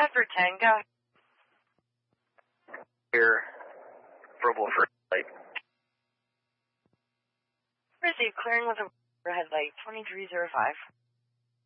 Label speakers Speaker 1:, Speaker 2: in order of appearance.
Speaker 1: After Tango.
Speaker 2: Here, Verbal for light.
Speaker 1: Receive clearing with a headlight 2305.